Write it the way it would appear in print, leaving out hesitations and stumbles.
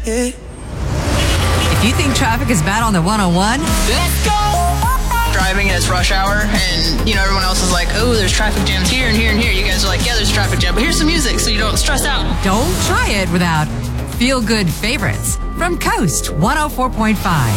If you think traffic is bad on the 101, Let's go! Driving and it's rush hour, and everyone else is like, oh, there's traffic jams here and here and here. You guys are like, yeah, there's traffic jam, but here's some music so you don't stress out. don't try it without feel-good favorites from Coast 104.5.